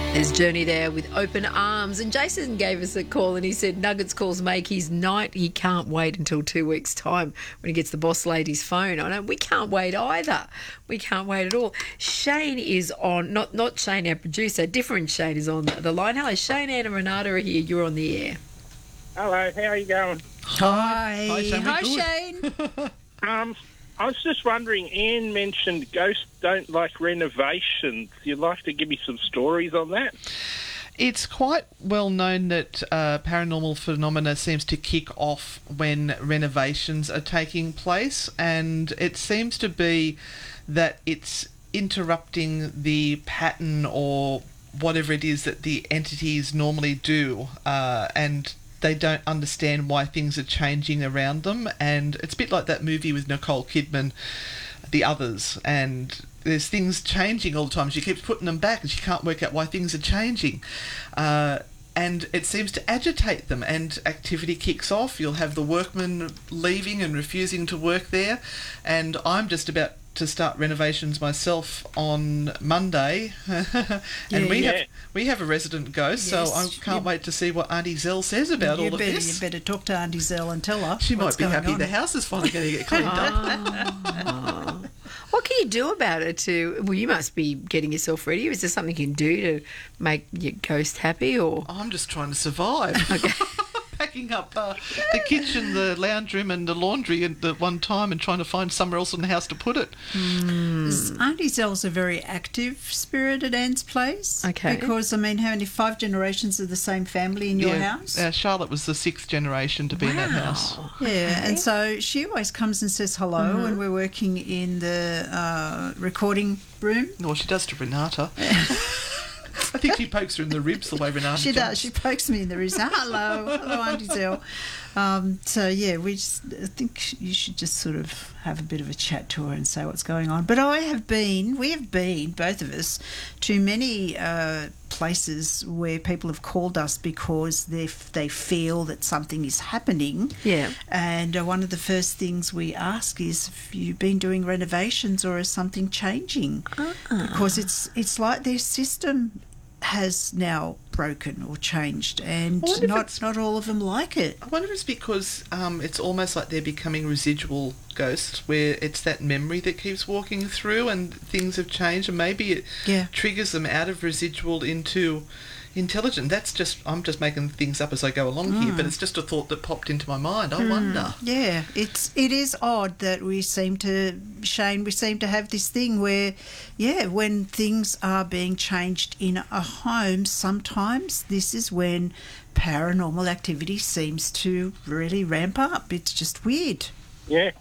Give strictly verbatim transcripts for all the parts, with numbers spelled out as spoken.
There's Journey there with Open Arms. And Jason gave us a call and he said Nuggets calls make his night. He can't wait until two weeks' time when he gets the boss lady's phone. I know we can't wait either. We can't wait at all. Shane is on, not not Shane, our producer, different Shane is on the line. Hello, Shane, Anna, Renata are here. You're on the air. Hello, how are you going? Hi. Hi, Shane. Hi, Shane. Um, I was just wondering, Anne mentioned ghosts don't like renovations. You'd like to give me some stories on that? It's quite well known that uh, paranormal phenomena seems to kick off when renovations are taking place, and it seems to be that it's interrupting the pattern or whatever it is that the entities normally do, uh, and they don't understand why things are changing around them. And it's a bit like that movie with Nicole Kidman, The Others, and there's things changing all the time. She keeps putting them back and she can't work out why things are changing. Uh, and it seems to agitate them, and activity kicks off. You'll have the workmen leaving and refusing to work there. And I'm just about to start renovations myself on Monday, and Yeah, we yeah. have we have a resident ghost, Yes, so I can't you- wait to see what Auntie Zell says about you all of better, this. You better talk to Auntie Zell and tell her. She what's might be going happy on. the house is finally going to get cleaned up. What can you do about it to, well, you must be getting yourself ready. Is there something you can do to make your ghost happy or? I'm just trying to survive. Packing up uh, the kitchen, the lounge room and the laundry at the one time and trying to find somewhere else in the house to put it. Auntie Zell's a very active spirit at Anne's place. Okay. Because, I mean, how many, five generations of the same family in your yeah, house? Uh, Charlotte was the sixth generation to be in that house. Yeah, and so she always comes and says hello Mm-hmm. when we're working in the uh, recording room. Well, she does to Renata. I think she pokes her in the ribs the way Renata She jumps. does. She pokes me in the ribs. Hello, hello, Auntie Zell. Um, so yeah, we just I think you should just sort of have a bit of a chat to her and say what's going on. But I have been, we have been, both of us, to many uh, places where people have called us because they they feel that something is happening. Yeah. And uh, one of the first things we ask is, have you been doing renovations or is something changing? Because it's it's like their system has now broken or changed, and I wonder if not it's- not all of them like it. I wonder if it's because um, it's almost like they're becoming residual ghosts, where it's that memory that keeps walking through and things have changed, and maybe it Yeah. triggers them out of residual into intelligent. That's just, I'm just making things up as I go along here, but it's just a thought that popped into my mind. I wonder. Yeah, it's it is odd that we seem to, Shane, we seem to have this thing where, yeah, when things are being changed in a home, sometimes this is when paranormal activity seems to really ramp up. It's just weird. Yeah.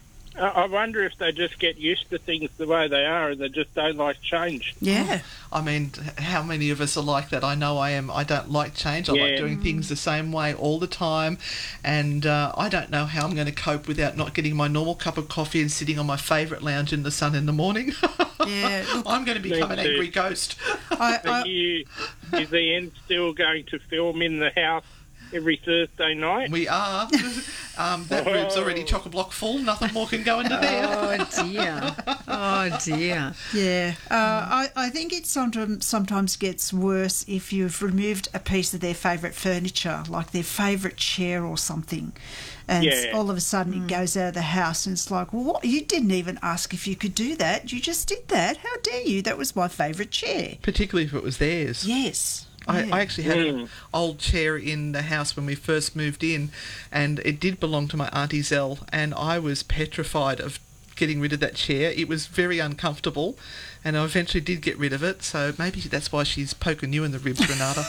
I I wonder if they just get used to things the way they are and they just don't like change. Yeah. I mean, how many of us are like that? I know I am. I don't like change. I like Yeah. doing things the same way all the time. And uh, I don't know how I'm going to cope without not getting my normal cup of coffee and sitting on my favourite lounge in the sun in the morning. Yeah, look, I'm going to become Me an too. angry ghost. I, Are I, you, is Anne still going to film in the house every Thursday night? We are. Um, that room's already chock-a-block full. Nothing more can go into there. Oh dear. Oh dear. Yeah, uh, I, I think it sometimes sometimes gets worse if you've removed a piece of their favourite furniture, like their favourite chair or something, and Yeah. all of a sudden it goes out of the house, and it's like, well, what? You didn't even ask if you could do that. You just did that. How dare you? That was my favourite chair. Particularly if it was theirs. Yes. I, Yeah. I actually had Mm. an old chair in the house when we first moved in, and it did belong to my Auntie Zell, and I was petrified of getting rid of that chair. It was very uncomfortable, and I eventually did get rid of it, so maybe that's why she's poking you in the ribs, Renata.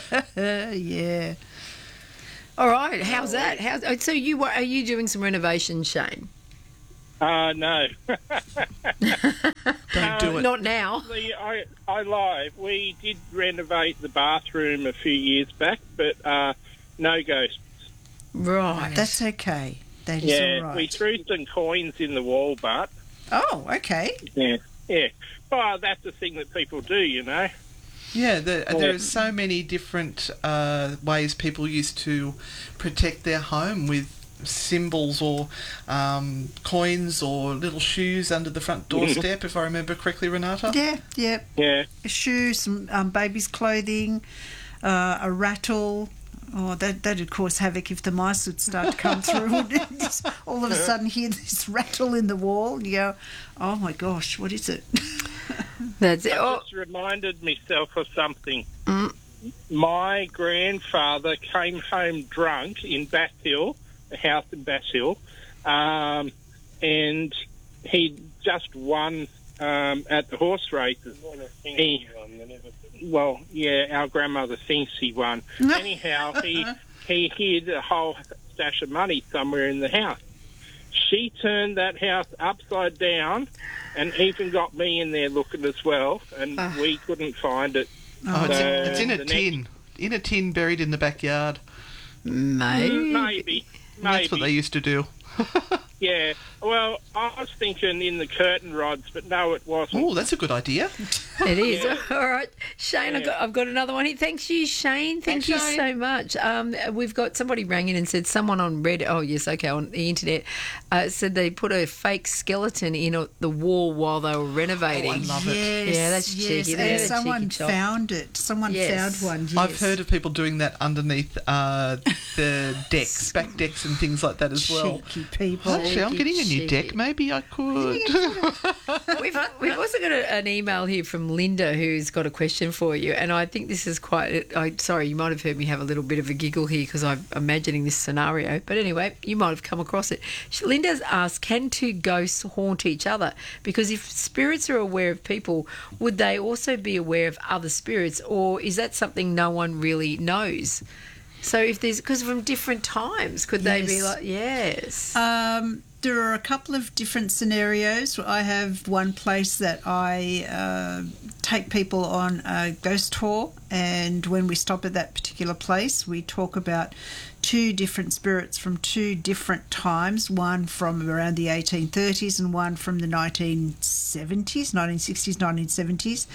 Uh, yeah. All right. How's that? How's oh, so you were- are you doing some renovations, Shane? Uh, no. Don't do it. Not now. The, I, I lie. We did renovate the bathroom a few years back, but uh, no ghosts. Right. That's okay. That is Yeah, all right. we threw some coins in the wall, but Oh, okay. yeah, yeah. Well, that's the thing that people do, you know. Yeah, the, Well, there are so many different uh, ways people used to protect their home with symbols or um, coins or little shoes under the front doorstep, if I remember correctly, Renata. Yeah, yeah. Yeah. A shoe, some um, baby's clothing, uh, a rattle. Oh, that that'd cause havoc if the mice would start to come through. And just all of a sudden hear this rattle in the wall. And you go, oh my gosh, what is it? That's it. I Oh, just reminded myself of something. Mm. My grandfather came home drunk in Bath Hill, a house in Bath Hill, um, and he just won um, at the horse races. He, well, yeah, our grandmother thinks he won. Anyhow, he he hid a whole stash of money somewhere in the house. She turned that house upside down and even got me in there looking as well, and Ah. we couldn't find it. Oh, it's, So it's in a the next- tin. In a tin buried in the backyard. maybe. Maybe. That's what they Maybe. used to do. Yeah. Well, I was thinking in the curtain rods, but no, it wasn't. Oh, that's a good idea. It is. Yeah. All right. Shane, I've, got, I've got another one here. Thanks you, Shane. Thank Thanks, you Shane. so much. Um, we've got somebody rang in and said someone on Reddit, oh, yes, okay, on the internet, uh, said they put a fake skeleton in a, the wall while they were renovating. Oh, I love it. Yes, Yeah, that's yes. cheeky. And That's a someone cheeky chop. found it. Someone Yes. found one. Yes. I've heard of people doing that underneath uh, the decks, back decks and things like that as well. cheeky people. Actually, I'm getting a new Cheeky. deck. Maybe I could. We've, we've also got a, an email here from Linda who's got a question for you, and I think this is quite. I sorry, you might have heard me have a little bit of a giggle here because I'm imagining this scenario. But anyway, you might have come across it. She- Linda's asked, "Can two ghosts haunt each other? Because if spirits are aware of people, would they also be aware of other spirits, or is that something no one really knows?" So if there's because from different times, could they be Yes. like yes? Um, there are a couple of different scenarios. I have one place that I uh, take people on a ghost tour, and when we stop at that particular place, we talk about two different spirits from two different times, one from around the eighteen thirties and one from the nineteen seventies, nineteen sixties, nineteen seventies.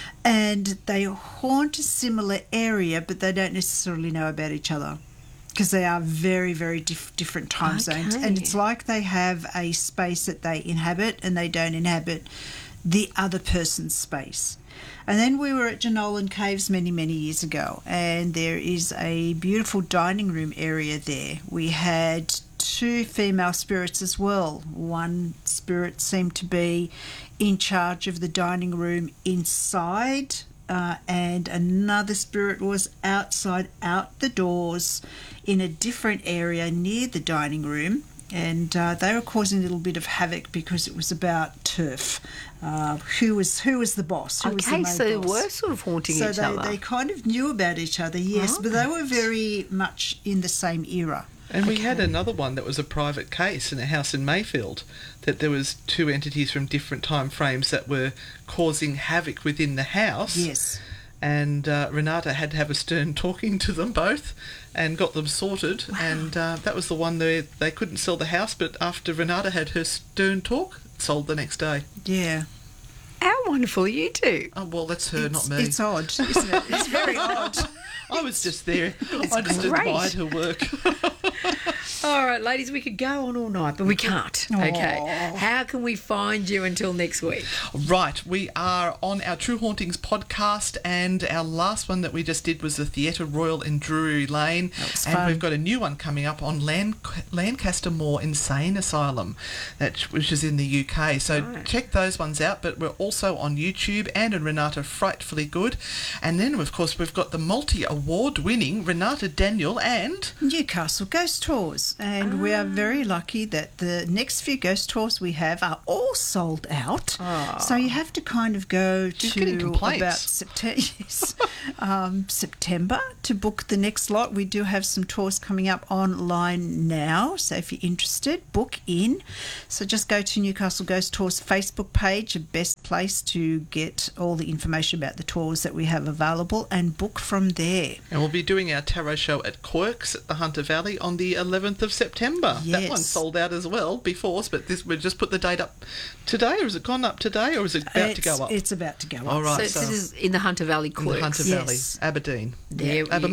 And they haunt a similar area, but they don't necessarily know about each other, because they are very, very dif- different time zones. And Okay. it's like they have a space that they inhabit and they don't inhabit the other person's space. And then we were at Jenolan Caves many, many years ago, and there is a beautiful dining room area there. We had two female spirits as well. One spirit seemed to be in charge of the dining room inside, uh, and another spirit was outside, out the doors, in a different area near the dining room. And uh, they were causing a little bit of havoc because it was about turf. Uh, who was who was the boss? Who was the Okay, main so they boss? were sort of haunting So each they, other. they kind of knew about each other, yes, but they were very much in the same era. And we had another one that was a private case in a house in Mayfield, that there was two entities from different time frames that were causing havoc within the house. Yes. And uh, Renata had to have a stern talking to them both and got them sorted. And uh, that was the one where they couldn't sell the house, but after Renata had her stern talk, sold the next day. Yeah. How wonderful are you two? Oh, well, that's her, it's, not me. It's odd, isn't it? It's very odd. I was just there. I just great. admired her work. All right, ladies, we could go on all night, but we can't. Okay. Aw. How can we find you until next week? Right, we are on our True Hauntings podcast, and our last one that we just did was the Theatre Royal in Drury Lane. was and fun. we've got a new one coming up on Lan- Lancaster Moor Insane Asylum, that which is in the U K. So Right. check those ones out, but we're also on YouTube and in Renata Frightfully Good. And then, of course, we've got the multi-award winning Renata Daniel and... Newcastle Ghost Tours, and we are very lucky that the next few ghost tours we have are all sold out. So you have to kind of go getting to complaints. about September, yes, um, September to book the next lot. We do have some tours coming up online now, so if you're interested, book in. So just go to Newcastle Ghost Tours Facebook page, the best place to get all the information about the tours that we have available, and book from there. And we'll be doing our tarot show at Quirks at the Hunter Valley on the eleventh of September. That Yes. one sold out as well before, but this we just put the date up today, or has it gone up today, or is it about to It's- go up? It's about to go up. All right, so, so, this is in the Hunter Valley in the Quirks. Hunter Yes. Valley, Aberdeen, There we- Abermain.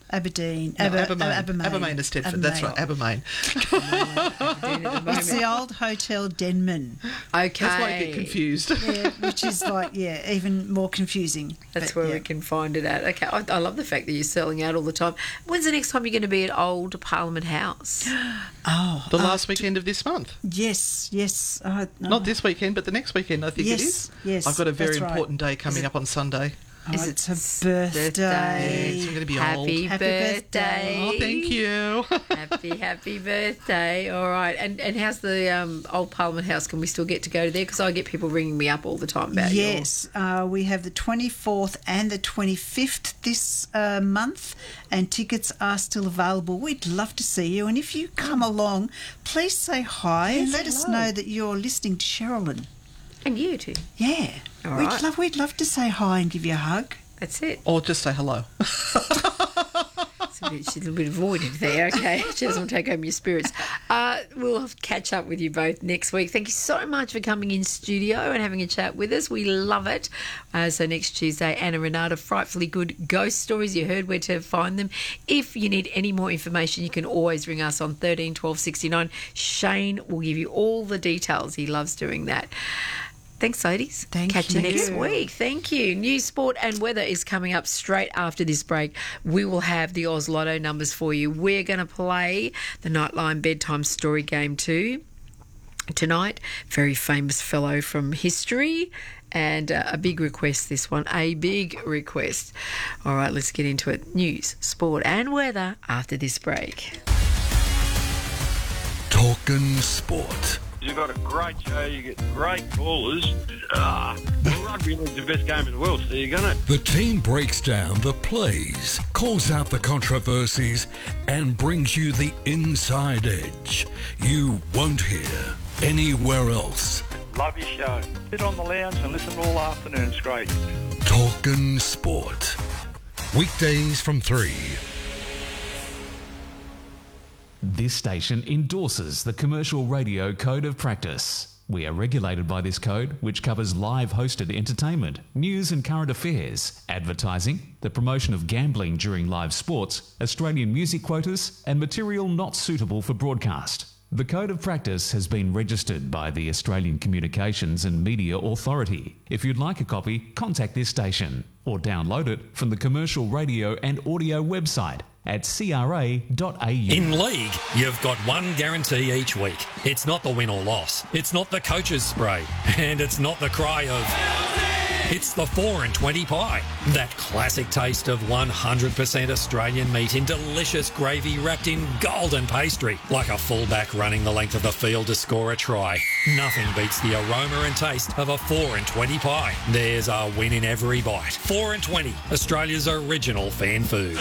Aberdeen. No, Aber- Abermain. Abermain. Abermain is Tedford. That's right, Abermain. It's the old Hotel Denman. Okay. That's why I get confused. Yeah, which is like, yeah, even more confusing. That's But, where yeah. we can find it at. Okay, I, I love the fact that you're selling out all the time. When's the next time you're going to be at Old Parliament House? Oh, The uh, last weekend of this month. yes, yes. Uh, Not this weekend, but the next weekend, I think Yes, it is. yes, I've got a very that's right. important day coming up on Sunday. Oh, Is it's it her birthday. birthday? I'm going to be Happy old. Happy birthday. birthday. Oh, thank you. happy, happy birthday. All right. And and how's the um, Old Parliament House? Can we still get to go there? Because I get people ringing me up all the time about your- Yes, uh, we have the twenty-fourth and the twenty-fifth this uh, month, and tickets are still available. We'd love to see you, and if you come along, please say hi and Please let say us hello. know that you're listening to Sherilyn. And you too. Yeah, All we'd right. love we'd love to say hi and give you a hug. That's it. Or just say hello. It's a, bit, she's a little bit avoided there. Okay. She doesn't want to take home your spirits. Uh, we'll catch up with you both next week. Thank you so much for coming in studio and having a chat with us. We love it. Uh, so next Tuesday, Anna Renata, Frightfully Good Ghost Stories. You heard where to find them. If you need any more information, you can always ring us on thirteen twelve sixty-nine. Shane will give you all the details. He loves doing that. Thanks, ladies. Thank Catch you you. next week. Thank you. News, sport and weather is coming up straight after this break. We will have the Oz Lotto numbers for you. We're going to play the Nightline Bedtime Story Game too tonight. Very famous fellow from history. And uh, a big request, this one. A big request. All right, let's get into it. News, sport and weather after this break. Talking sport. You've got a great show, you get great callers. Ah, rugby league's the best game in the world, so you're going to... The team breaks down the plays, calls out the controversies, and brings you the inside edge you won't hear anywhere else. Love your show. Sit on the lounge and listen all afternoon, it's great. Talking sport. Weekdays from three. This station endorses the Commercial Radio Code of Practice. We are regulated by this code, which covers live hosted entertainment, news and current affairs, advertising, the promotion of gambling during live sports, Australian music quotas, and material not suitable for broadcast. The Code of Practice has been registered by the Australian Communications and Media Authority. If you'd like a copy, contact this station or download it from the Commercial Radio and Audio website at c r a dot a u. In league, you've got one guarantee each week. It's not the win or loss. It's not the coach's spray. And it's not the cry of... It's the four and twenty pie. That classic taste of one hundred percent Australian meat in delicious gravy wrapped in golden pastry. Like a fullback running the length of the field to score a try. Nothing beats the aroma and taste of a four and twenty pie. There's a win in every bite. four and twenty, Australia's original fan food.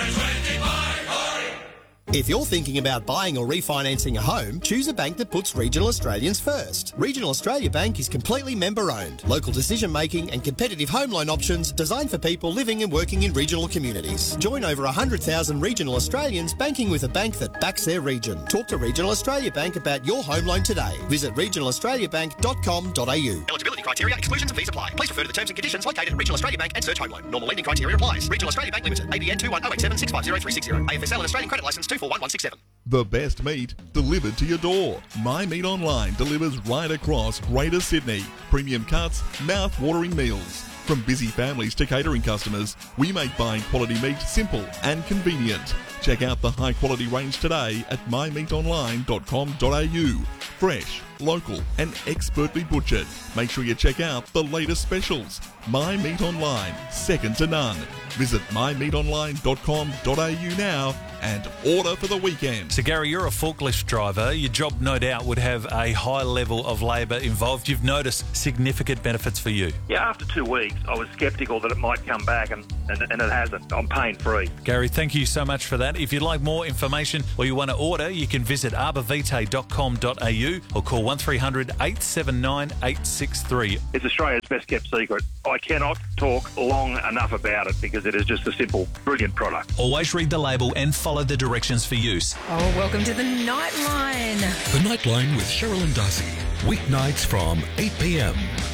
If you're thinking about buying or refinancing a home, choose a bank that puts Regional Australians first. Regional Australia Bank is completely member-owned. Local decision-making and competitive home loan options designed for people living and working in regional communities. Join over one hundred thousand regional Australians banking with a bank that backs their region. Talk to Regional Australia Bank about your home loan today. Visit regional australia bank dot com dot a u. Eligibility criteria, exclusions and fees apply. Please refer to the terms and conditions located at Regional Australia Bank and search home loan. Normal lending criteria applies. Regional Australia Bank Limited, A B N two one zero eight seven six five zero three six zero. A F S L and Australian Credit Licence two four one one six seven. The best meat delivered to your door. My Meat Online delivers right across Greater Sydney. Premium cuts, mouth-watering meals. From busy families to catering customers, we make buying quality meat simple and convenient. Check out the high-quality range today at my meat online dot com dot a u. Fresh, local and expertly butchered. Make sure you check out the latest specials. My Meat Online, second to none. Visit my meat online dot com dot a u now and order for the weekend. So Gary, you're a forklift driver. Your job no doubt would have a high level of labour involved. You've noticed significant benefits for you. Yeah, after two weeks, I was sceptical that it might come back, and, and, and it hasn't. I'm pain-free. Gary, thank you so much for that. If you'd like more information or you want to order, you can visit arbavitae dot com dot a u or call one three hundred eight seven nine eight six three. It's Australia's best kept secret. I cannot talk long enough about it because it is just a simple, brilliant product. Always read the label and follow the directions for use. Oh, welcome to the Nightline. The Nightline with Cheryl and Darcy. Weeknights from eight p m.